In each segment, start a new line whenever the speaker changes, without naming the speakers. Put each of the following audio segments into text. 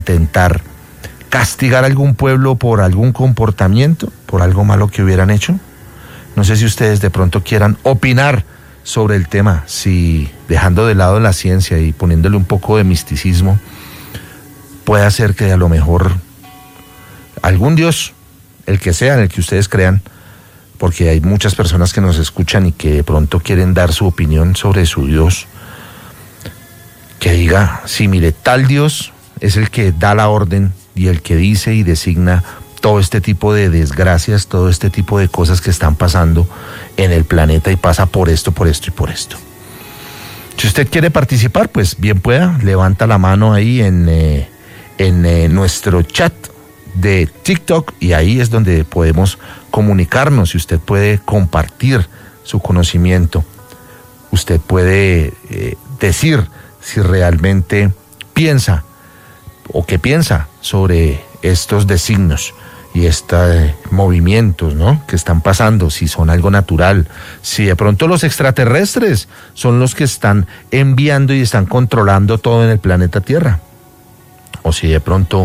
intentar castigar a algún pueblo por algún comportamiento, por algo malo que hubieran hecho. No sé si ustedes de pronto quieran opinar sobre el tema, si dejando de lado la ciencia y poniéndole un poco de misticismo, puede ser que a lo mejor algún Dios, el que sea, en el que ustedes crean, porque hay muchas personas que nos escuchan y que de pronto quieren dar su opinión sobre su Dios, que diga, sí, mire, tal Dios es el que da la orden y el que dice y designa todo este tipo de desgracias, todo este tipo de cosas que están pasando en el planeta y pasa por esto y por esto. Si usted quiere participar, pues bien pueda, levanta la mano ahí en nuestro chat de TikTok y ahí es donde podemos comunicarnos y usted puede compartir su conocimiento. Usted puede decir si realmente piensa o qué piensa sobre estos designios y estos movimientos, ¿no?, que están pasando, si son algo natural, si de pronto los extraterrestres son los que están enviando y están controlando todo en el planeta Tierra, o si de pronto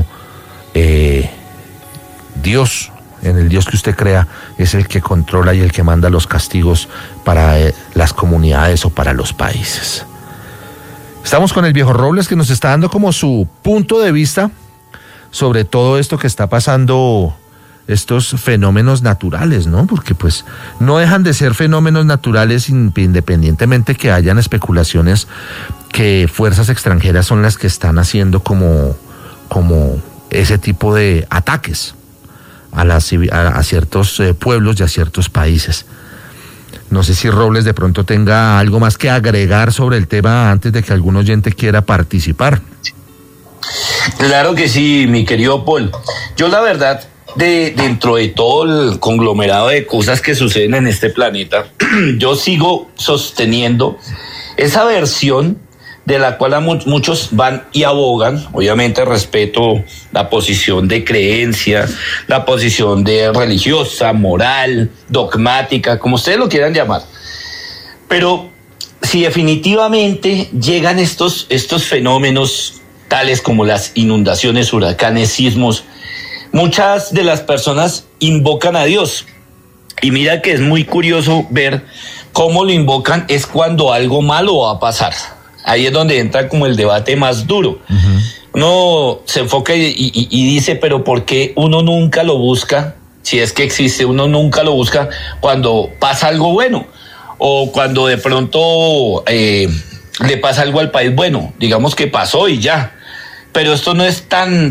Dios, en el Dios que usted crea, es el que controla y el que manda los castigos para las comunidades o para los países. Estamos con el viejo Robles, que nos está dando como su punto de vista sobre todo esto que está pasando, estos fenómenos naturales, ¿no? Porque pues no dejan de ser fenómenos naturales independientemente que hayan especulaciones que fuerzas extranjeras son las que están haciendo como ese tipo de ataques a ciertos pueblos y a ciertos países. No sé si Robles de pronto tenga algo más que agregar sobre el tema antes de que algún oyente quiera participar.
Claro que sí, mi querido Paul. Yo la verdad, dentro de todo el conglomerado de cosas que suceden en este planeta, yo sigo sosteniendo esa versión de la cual muchos van y abogan. Obviamente respeto la posición de creencia, la posición de religiosa, moral, dogmática, como ustedes lo quieran llamar. Pero si definitivamente llegan estos fenómenos tales como las inundaciones, huracanes, sismos, muchas de las personas invocan a Dios. Y mira que es muy curioso ver cómo lo invocan es cuando algo malo va a pasar. Ahí es donde entra como el debate más duro. Uh-huh. Uno se enfoca y dice, pero ¿por qué uno nunca lo busca? Si es que existe, uno nunca lo busca cuando pasa algo bueno o cuando de pronto le pasa algo al país. Bueno, digamos que pasó y ya. Pero esto no es tan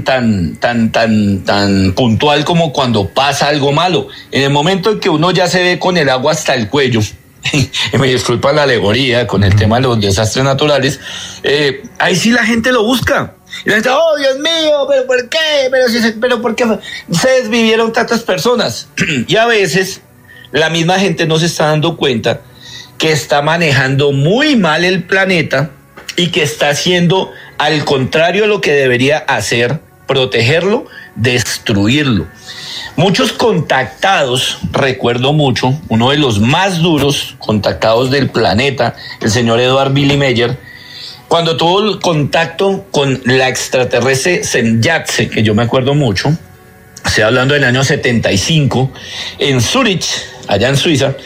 puntual como cuando pasa algo malo. En el momento en que uno ya se ve con el agua hasta el cuello, y me disculpa la alegoría con el tema de los desastres naturales, ahí sí la gente lo busca. Y la gente, oh Dios mío, pero ¿por qué? Pero ¿por qué se desvivieron tantas personas? Y a veces la misma gente no se está dando cuenta que está manejando muy mal el planeta y que está haciendo al contrario de lo que debería hacer, protegerlo, destruirlo. Muchos contactados, recuerdo mucho, uno de los más duros contactados del planeta, el señor Edward Billy Meyer, cuando tuvo el contacto con la extraterrestre Senjatse, que yo me acuerdo mucho, estoy hablando del año 75, en Zurich, allá en Suiza,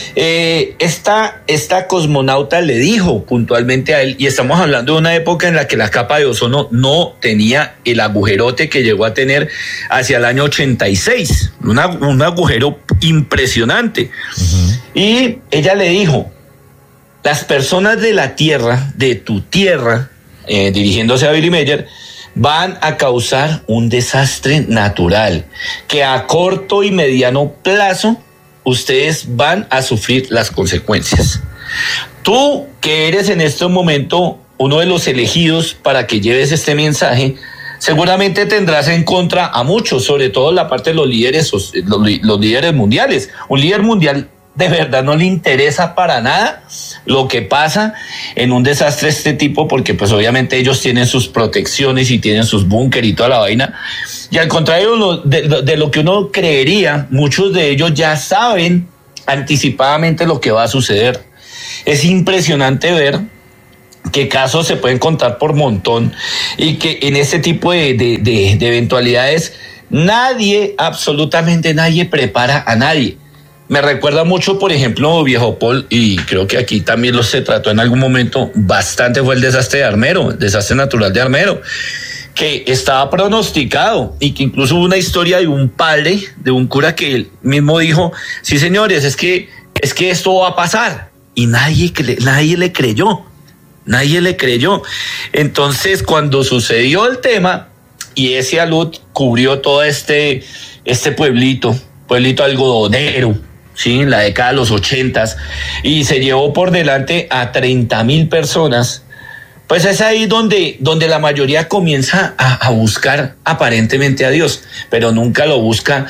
esta cosmonauta le dijo puntualmente a él, y estamos hablando de una época en la que la capa de ozono no tenía el agujerote que llegó a tener hacia el año 86, un agujero impresionante. Uh-huh. Y ella le dijo, las personas de la Tierra, de tu tierra, dirigiéndose a Billy Meyer, van a causar un desastre natural que a corto y mediano plazo ustedes van a sufrir las consecuencias. Tú, que eres en este momento uno de los elegidos para que lleves este mensaje, seguramente tendrás en contra a muchos, sobre todo la parte de los líderes mundiales. Un líder mundial de verdad no le interesa para nada lo que pasa en un desastre de este tipo, porque pues obviamente ellos tienen sus protecciones y tienen sus búnkeres y toda la vaina. Y al contrario de lo que uno creería, muchos de ellos ya saben anticipadamente lo que va a suceder. Es impresionante ver que casos se pueden contar por montón y que en este tipo de eventualidades nadie, absolutamente nadie prepara a nadie. Me recuerda mucho, por ejemplo, viejo Paul, y creo que aquí también se trató en algún momento bastante, fue el desastre de Armero, el desastre natural de Armero, que estaba pronosticado y que incluso hubo una historia de un padre, de un cura que él mismo dijo, sí señores, es que esto va a pasar, y nadie le creyó. Nadie le creyó. Entonces, cuando sucedió el tema y ese alud cubrió todo este pueblito algodonero, ¿sí? En la década de los 80s, y se llevó por delante a 30,000 personas, pues es ahí donde la mayoría comienza a buscar aparentemente a Dios, pero nunca lo busca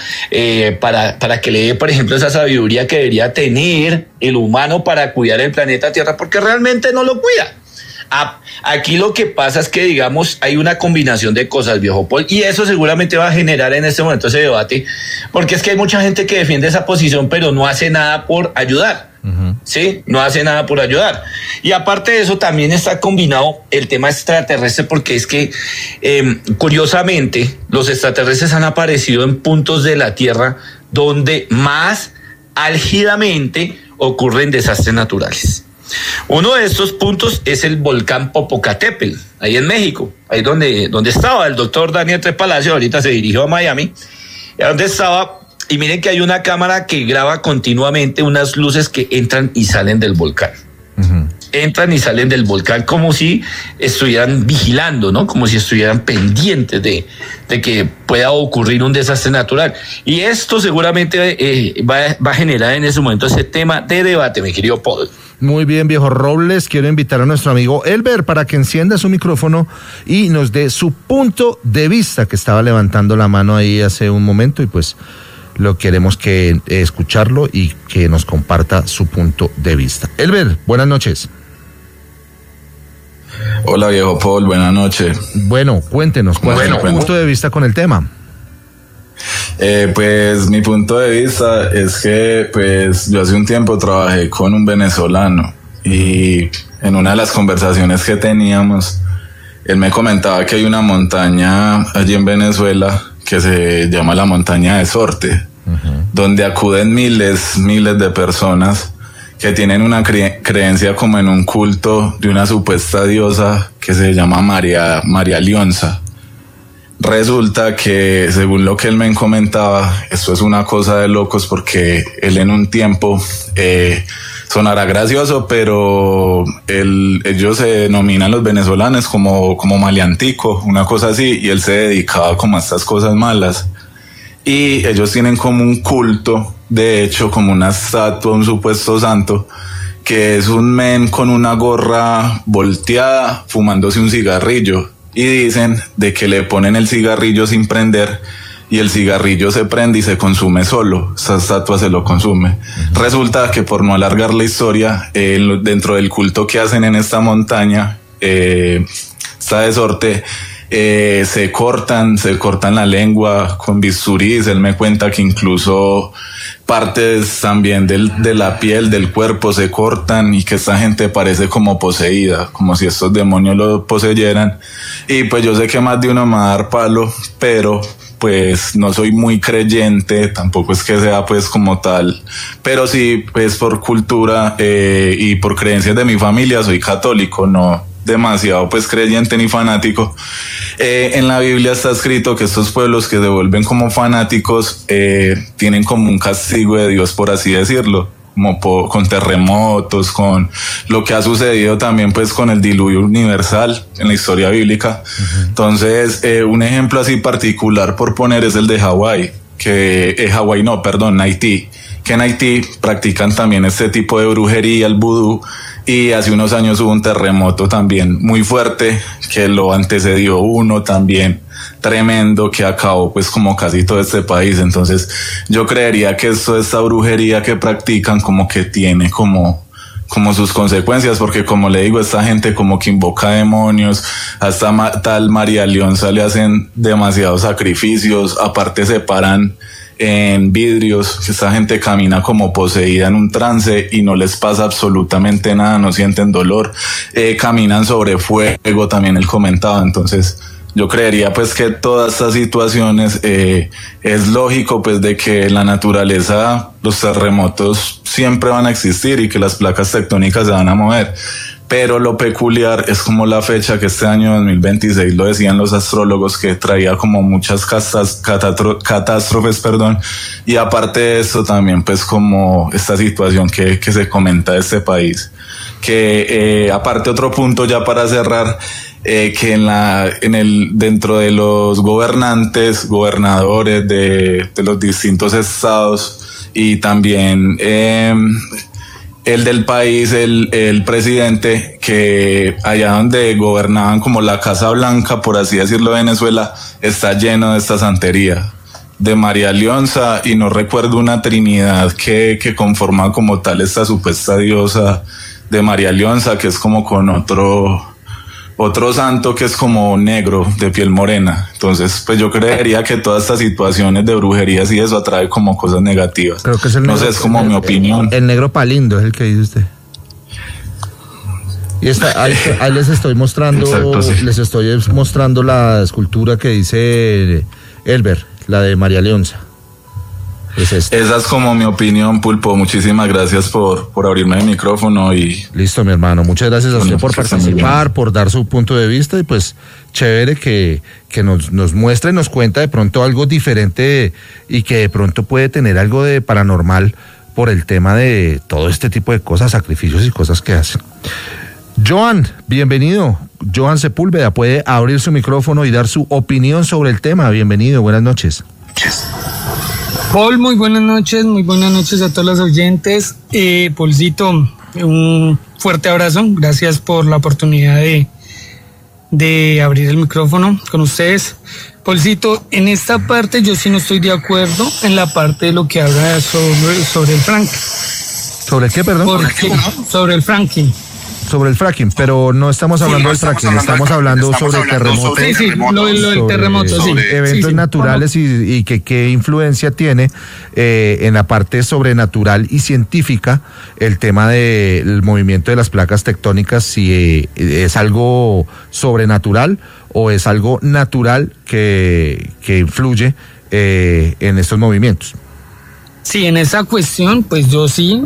para que le dé, por ejemplo, esa sabiduría que debería tener el humano para cuidar el planeta Tierra, porque realmente no lo cuida. Aquí lo que pasa es que, digamos, hay una combinación de cosas, viejo Paul, y eso seguramente va a generar en este momento ese debate, porque es que hay mucha gente que defiende esa posición, pero no hace nada por ayudar. Sí, no hace nada por ayudar. Y aparte de eso, también está combinado el tema extraterrestre, porque es que, curiosamente, los extraterrestres han aparecido en puntos de la Tierra donde más álgidamente ocurren desastres naturales. Uno de estos puntos es el volcán Popocatépetl, ahí en México, ahí donde estaba el doctor Daniel Tres Palacios, ahorita se dirigió a Miami, donde estaba, y miren que hay una cámara que graba continuamente unas luces que entran y salen del volcán. Entran y salen del volcán como si estuvieran vigilando, ¿no? Como si estuvieran pendientes de que pueda ocurrir un desastre natural. Y esto seguramente va a generar en ese momento ese tema de debate, mi querido Paul.
Muy bien, viejo Robles, quiero invitar a nuestro amigo Elber para que encienda su micrófono y nos dé su punto de vista, que estaba levantando la mano ahí hace un momento, y pues lo queremos que escucharlo y que nos comparta su punto de vista. Elber, buenas noches.
Hola viejo Paul, buenas noches.
Bueno, cuéntenos, ¿cuál es su punto de vista con el tema?
Pues mi punto de vista es que pues yo hace un tiempo trabajé con un venezolano, y en una de las conversaciones que teníamos, él me comentaba que hay una montaña allí en Venezuela que se llama la montaña de Sorte, donde acuden miles de personas que tienen una creencia como en un culto de una supuesta diosa que se llama María Leonza. Resulta que, según lo que él me comentaba, esto es una cosa de locos, porque él en un tiempo, sonará gracioso, pero ellos se denominan los venezolanos como maleantico, una cosa así, y él se dedicaba como a estas cosas malas. Y ellos tienen como un culto, de hecho, como una estatua, un supuesto santo, que es un men con una gorra volteada, fumándose un cigarrillo. Y dicen de que le ponen el cigarrillo sin prender, y el cigarrillo se prende y se consume solo. Esa estatua se lo consume. Resulta que, por no alargar la historia, dentro del culto que hacen en esta montaña, esta de Sorte, se cortan la lengua con bisturís. Él me cuenta que incluso partes también de la piel, del cuerpo se cortan, y que esta gente parece como poseída, como si estos demonios lo poseyeran. Y pues yo sé que más de uno me va a dar palo, pero pues no soy muy creyente, tampoco es que sea pues como tal, pero sí pues por cultura y por creencias de mi familia soy católico, no demasiado pues creyente ni fanático. En la Biblia está escrito que estos pueblos que se vuelven como fanáticos tienen como un castigo de Dios, por así decirlo, como con terremotos, con lo que ha sucedido también pues con el diluvio universal en la historia bíblica. Entonces, un ejemplo así particular por poner es el de Hawái, Haití, que en Haití practican también este tipo de brujería, el vudú, y hace unos años hubo un terremoto también muy fuerte que lo antecedió uno también tremendo que acabó pues como casi todo este país. Entonces yo creería que esta brujería que practican como que tiene como sus consecuencias, porque como le digo, esta gente como que invoca demonios, hasta tal María Leonza le hacen demasiados sacrificios, aparte separan en vidrios, esta gente camina como poseída en un trance y no les pasa absolutamente nada, no sienten dolor, caminan sobre fuego, también él comentaba. Entonces yo creería pues que todas estas situaciones es lógico pues de que la naturaleza, los terremotos siempre van a existir y que las placas tectónicas se van a mover. Pero lo peculiar es como la fecha, que este año 2026, lo decían los astrólogos, que traía como muchas catástrofes, y aparte de eso también pues como esta situación que se comenta de este país, que aparte otro punto ya para cerrar, que dentro de los gobernadores de los distintos estados y también el del país, el presidente, que allá donde gobernaban como la Casa Blanca, por así decirlo, Venezuela, está lleno de esta santería de María Leonza, y no recuerdo una trinidad que conforma como tal esta supuesta diosa de María Leonza, que es como con otro santo que es como negro, de piel morena. Entonces, pues yo creería que todas estas situaciones de brujerías y eso atrae como cosas negativas.
Creo que es el
negro,
no sé,
es como mi opinión.
El negro palindo es el que dice usted. Y ahí les estoy mostrando, exacto, sí. Les estoy mostrando la escultura que dice Elber, la de María Leonza. Esa
es como mi opinión, Pulpo. Muchísimas gracias por abrirme el micrófono y...
Listo, mi hermano. Muchas gracias a usted por participar, por dar su punto de vista, y pues chévere que nos muestre, nos cuenta de pronto algo diferente y que de pronto puede tener algo de paranormal por el tema de todo este tipo de cosas, sacrificios y cosas que hacen. Joan, bienvenido. Joan Sepúlveda puede abrir su micrófono y dar su opinión sobre el tema. Bienvenido, buenas noches.
Paul, muy buenas noches a todos los oyentes. Paulcito, un fuerte abrazo, gracias por la oportunidad de abrir el micrófono con ustedes. Paulcito, en esta parte yo sí no estoy de acuerdo en la parte de lo que habla sobre el fracking.
¿Sobre qué, perdón?
Sobre el fracking.
Sobre el fracking, pero no estamos hablando del fracking, estamos hablando sobre terremotos.
Sí, lo del terremoto, sí.
Eventos naturales y que qué influencia tiene en la parte sobrenatural y científica el tema del movimiento de las placas tectónicas, si es algo sobrenatural o es algo natural que influye en estos movimientos.
Sí, en esa cuestión, pues yo sí...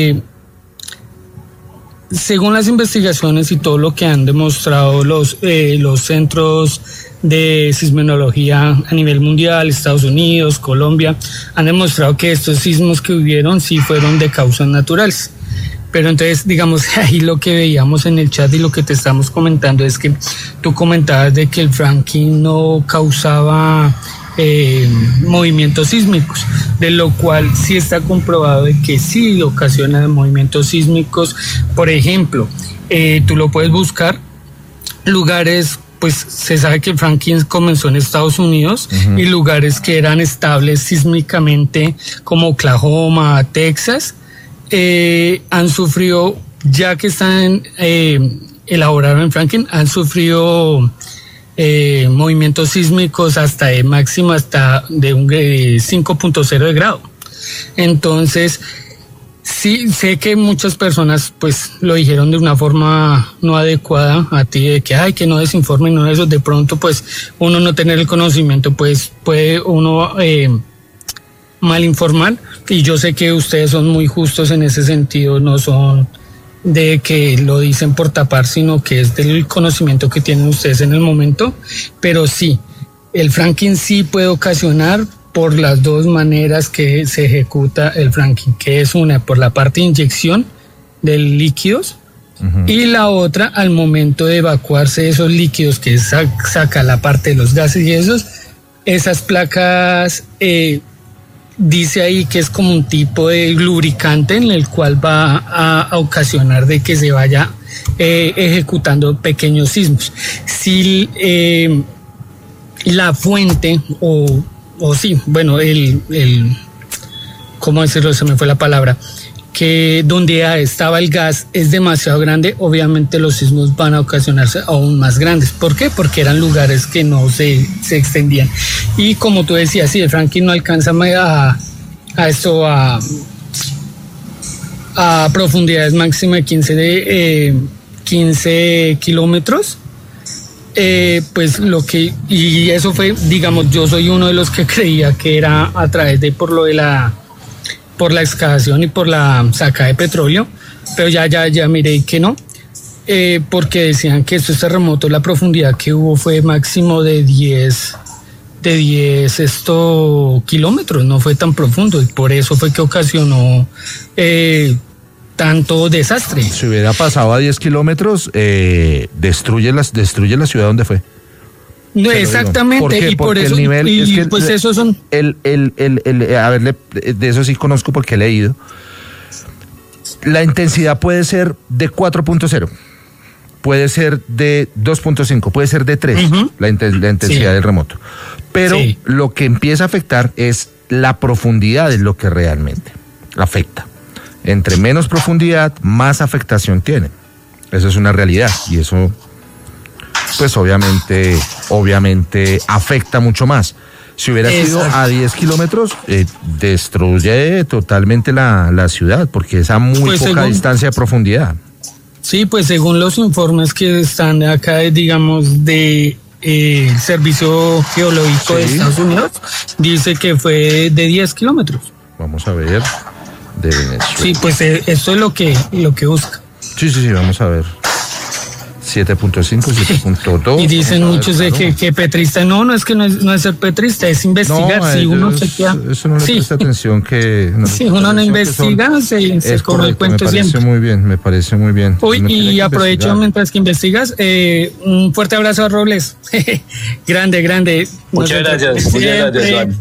según las investigaciones y todo lo que han demostrado los centros de sismología a nivel mundial, Estados Unidos, Colombia, han demostrado que estos sismos que hubieron sí fueron de causas naturales. Pero entonces, digamos, ahí lo que veíamos en el chat y lo que te estamos comentando es que tú comentabas de que el fracking no causaba movimientos sísmicos, de lo cual sí está comprobado de que sí ocasiona movimientos sísmicos. Por ejemplo, tú lo puedes buscar, lugares, pues se sabe que el fracking comenzó en Estados Unidos, uh-huh, y lugares que eran estables sísmicamente como Oklahoma, Texas, han sufrido, ya que están elaboraron en fracking, han sufrido movimientos sísmicos hasta de máximo, hasta de un 5.0 de grado. Entonces, sí, sé que muchas personas pues lo dijeron de una forma no adecuada a ti, de que no desinformen, no eso, de pronto pues uno no tener el conocimiento, pues puede uno mal informar, y yo sé que ustedes son muy justos en ese sentido, no son de que lo dicen por tapar, sino que es del conocimiento que tienen ustedes en el momento. Pero sí, el fracking sí puede ocasionar por las dos maneras que se ejecuta el fracking, que es una por la parte de inyección de líquidos, uh-huh, y la otra al momento de evacuarse esos líquidos, que saca la parte de los gases y esas placas, dice ahí que es como un tipo de lubricante en el cual va a ocasionar de que se vaya ejecutando pequeños sismos. Si la fuente o sí, bueno, ¿cómo decirlo? Se me fue la palabra. Que donde estaba el gas es demasiado grande, obviamente los sismos van a ocasionarse aún más grandes. ¿Por qué? Porque eran lugares que no se extendían. Y como tú decías, sí, el Franklin no alcanza a profundidades máximas de 15 kilómetros. Pues y eso fue, digamos, yo soy uno de los que creía que era a través de por la excavación y por la saca de petróleo, pero ya miré que no, porque decían que estos terremotos, la profundidad que hubo fue máximo de 10 kilómetros, no fue tan profundo, y por eso fue que ocasionó tanto desastre.
Si hubiera pasado a 10 kilómetros, destruye la ciudad donde fue.
No, exactamente, y por eso,
el nivel,
y
es que
pues esos son...
de eso sí conozco porque he leído. La intensidad puede ser de 4.0, puede ser de 2.5, puede ser de 3, la intensidad del remoto. Pero lo que empieza a afectar es la profundidad, es lo que realmente afecta. Entre menos profundidad, más afectación tiene. Eso es una realidad, y eso, pues obviamente afecta mucho más. Si hubiera sido a 10 kilómetros, destruye totalmente la ciudad, porque es a muy poca distancia de profundidad.
Sí, pues según los informes que están acá, digamos, de Servicio Geológico de Estados Unidos, dice que fue de 10 kilómetros.
Vamos a ver, de Venezuela.
Sí, pues esto es lo que busca.
Sí, vamos a ver. 7.5, 7.2.
Y dicen muchos de que petrista, no es que no es ser petrista, es investigar. Si uno se queda.
Eso no le presta atención que.
Si uno no investiga, se come el cuento siempre.
Me parece muy bien.
Uy, y aprovecho mientras que investigas, un fuerte abrazo a Robles. grande.
Muchas gracias, Juan.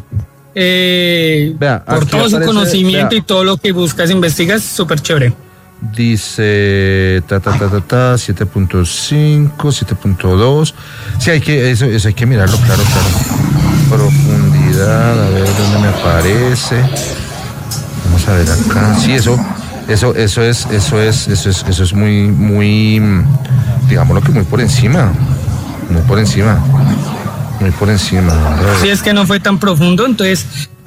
Por todo su conocimiento y todo lo que buscas, investigas, súper chévere.
Dice 7.5, 7.2. Sí, eso hay que mirarlo, claro. Profundidad, a ver dónde me aparece. Vamos a ver acá. Sí, eso es muy, digámoslo que muy por encima.
Si es que no fue tan profundo, entonces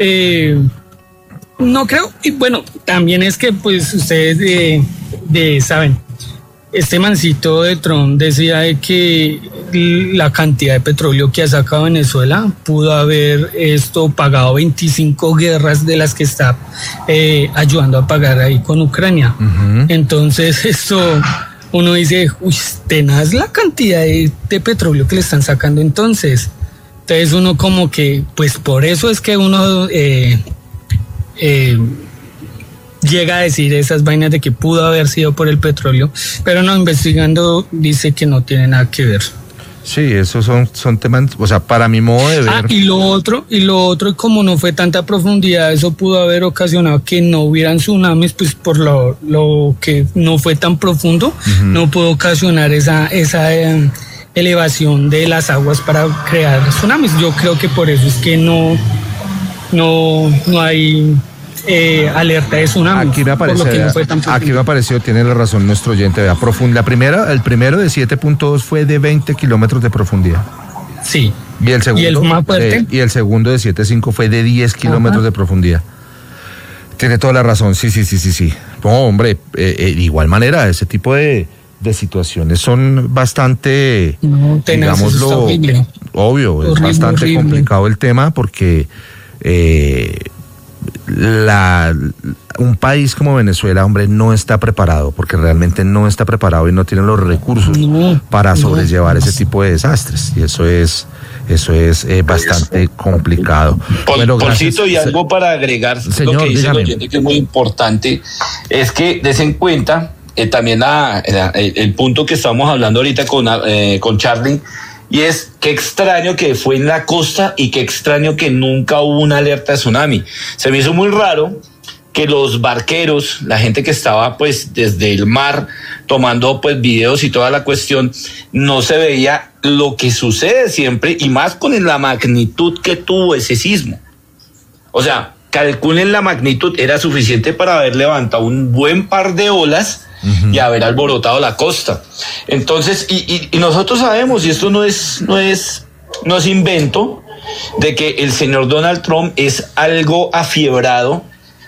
no creo. Y bueno, también es que pues ustedes saben, este mancito de Trump decía de que la cantidad de petróleo que ha sacado Venezuela pudo haber pagado 25 guerras de las que está ayudando a pagar ahí con Ucrania. Entonces uno dice, tenaz la cantidad de petróleo que le están sacando entonces uno como que, pues por eso es que uno llega a decir esas vainas de que pudo haber sido por el petróleo, pero no, investigando dice que no tiene nada que ver.
Sí, esos son temas, o sea, para mi modo de ver.
Y lo otro, como no fue tanta profundidad, eso pudo haber ocasionado que no hubieran tsunamis, pues por lo que no fue tan profundo, no pudo ocasionar esa elevación de las aguas para crear tsunamis. Yo creo que por eso es que no hay alerta de tsunami.
Aquí me apareció, tiene la razón nuestro oyente, vea, el primero de 7.2 fue de 20 kilómetros de profundidad.
Sí.
Y el segundo,
el más fuerte.
Y el segundo de 7.5 fue de 10 kilómetros de profundidad. Tiene toda la razón, sí. No, hombre, de igual manera, ese tipo de situaciones son bastante, digámoslo, obvio, es bastante complicado el tema porque un país como Venezuela, hombre, no está preparado, porque realmente no está preparado y no tiene los recursos para sobrellevar ese tipo de desastres, y eso es bastante complicado.
Polcito, y algo para agregar, señor, lo que dice el oyente, que es muy importante, es que des en cuenta también el punto que estamos hablando ahorita con Charlie, y es qué extraño que fue en la costa y qué extraño que nunca hubo una alerta de tsunami. Se me hizo muy raro que los barqueros, la gente que estaba pues desde el mar tomando pues videos y toda la cuestión, no se veía lo que sucede siempre, y más con la magnitud que tuvo ese sismo. O sea, calculen la magnitud, era suficiente para haber levantado un buen par de olas y haber alborotado la costa. Entonces, y nosotros sabemos, y esto no es invento, de que el señor Donald Trump es algo afiebrado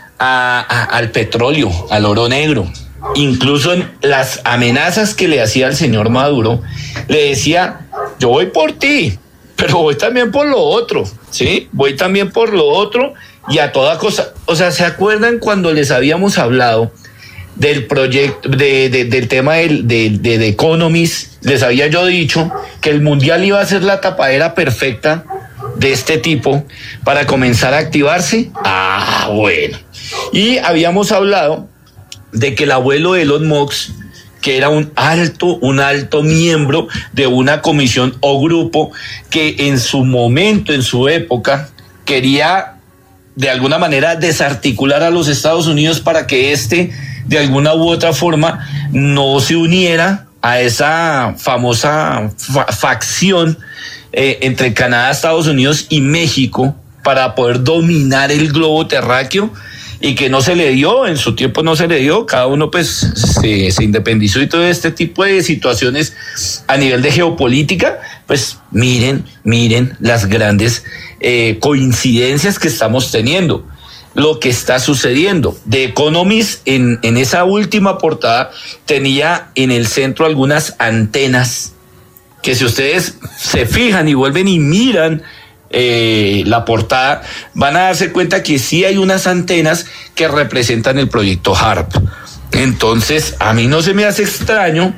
al petróleo, al oro negro. Incluso en las amenazas que le hacía al señor Maduro, le decía, yo voy por ti, pero voy también por lo otro, ¿sí? Voy también por lo otro y a toda cosa. O sea, ¿se acuerdan cuando les habíamos hablado del proyecto, del tema de The Economist? Les había yo dicho que el Mundial iba a ser la tapadera perfecta de este tipo para comenzar a activarse. Ah, bueno. Y habíamos hablado de que el abuelo de Elon Musk, que era un alto miembro de una comisión o grupo que en su momento, en su época, quería de alguna manera desarticular a los Estados Unidos para que de alguna u otra forma no se uniera a esa famosa facción entre Canadá, Estados Unidos y México para poder dominar el globo terráqueo, y que no se le dio, en su tiempo no se le dio, cada uno pues se independizó y todo este tipo de situaciones a nivel de geopolítica. Pues miren las grandes coincidencias que estamos teniendo, lo que está sucediendo. The Economist en esa última portada tenía en el centro algunas antenas que, si ustedes se fijan y vuelven y miran la portada, van a darse cuenta que sí hay unas antenas que representan el proyecto HARP. Entonces, a mí no se me hace extraño,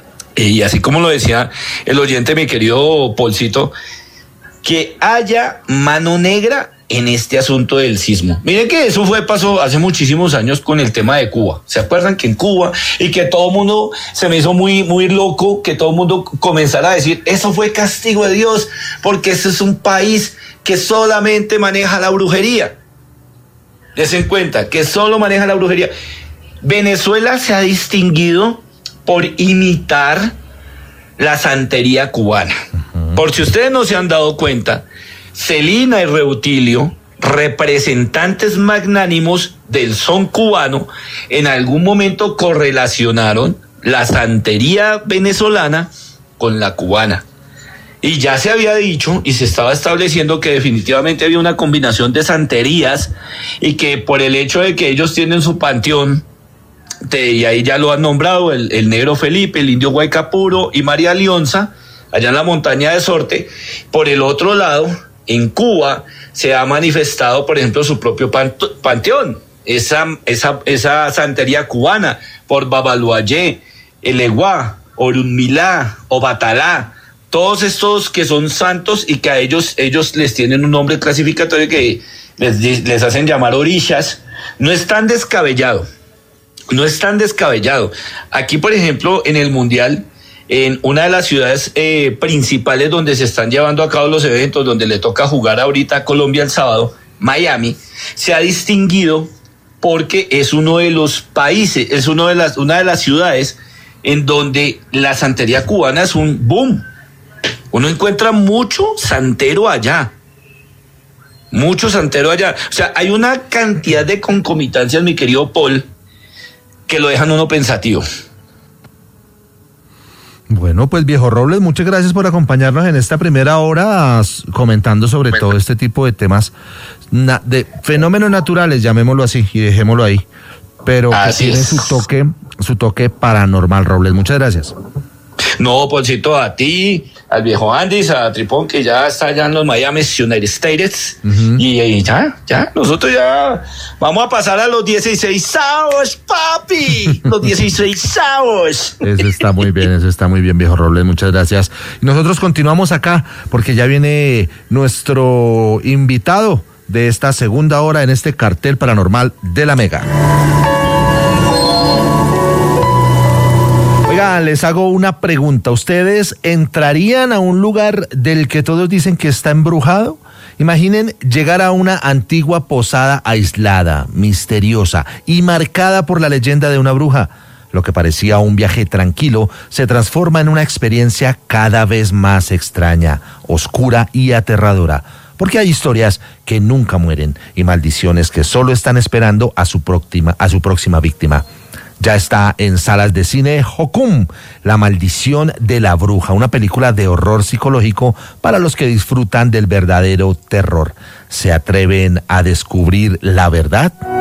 y así como lo decía el oyente, mi querido Polcito, que haya mano negra en este asunto del sismo. Miren que eso pasó hace muchísimos años con el tema de Cuba. ¿Se acuerdan que en Cuba, y que todo el mundo se me hizo muy loco, que todo el mundo comenzara a decir, eso fue castigo de Dios, porque ese es un país que solamente maneja la brujería? Desen cuenta que solo maneja la brujería. Venezuela se ha distinguido por imitar la santería cubana. Por si ustedes no se han dado cuenta, Celina y Reutilio, representantes magnánimos del son cubano, en algún momento correlacionaron la santería venezolana con la cubana. Y ya se había dicho y se estaba estableciendo que definitivamente había una combinación de santerías, y que por el hecho de que ellos tienen su panteón, y ahí ya lo han nombrado, el Negro Felipe, el Indio Guaycapuro y María Leonza, allá en la montaña de Sorte. Por el otro lado, en Cuba se ha manifestado, por ejemplo, su propio panteón, esa santería cubana, por Babaluayé, Eleguá, Orunmilá, Obatalá, todos estos que son santos y que a ellos les tienen un nombre clasificatorio que les hacen llamar orishas. No es tan descabellado. Aquí, por ejemplo, en el Mundial, en una de las ciudades principales donde se están llevando a cabo los eventos, donde le toca jugar ahorita a Colombia el sábado, Miami, se ha distinguido porque es uno de los países, es una de las ciudades en donde la santería cubana es un boom. Uno encuentra mucho santero allá. O sea, hay una cantidad de concomitancias, mi querido Paul, que lo dejan uno pensativo.
Bueno, pues viejo Robles, muchas gracias por acompañarnos en esta primera hora comentando sobre todo este tipo de temas de fenómenos naturales, llamémoslo así, y dejémoslo ahí, pero que tiene su toque paranormal. Robles, muchas gracias.
No, Polcito, a ti, al viejo Andis, a Tripón, que ya está allá en los Miami United States, y ya, nosotros ya vamos a pasar a los 16avos, papi, los 16avos.
Eso está muy bien, viejo Robles, muchas gracias. Y nosotros continuamos acá, porque ya viene nuestro invitado de esta segunda hora en este cartel paranormal de la Mega. Oiga, les hago una pregunta. ¿Ustedes entrarían a un lugar del que todos dicen que está embrujado? Imaginen llegar a una antigua posada aislada, misteriosa y marcada por la leyenda de una bruja. Lo que parecía un viaje tranquilo se transforma en una experiencia cada vez más extraña, oscura y aterradora. Porque hay historias que nunca mueren y maldiciones que solo están esperando a su próxima víctima. Ya está en salas de cine Hokum, La maldición de la bruja, una película de horror psicológico para los que disfrutan del verdadero terror. ¿Se atreven a descubrir la verdad?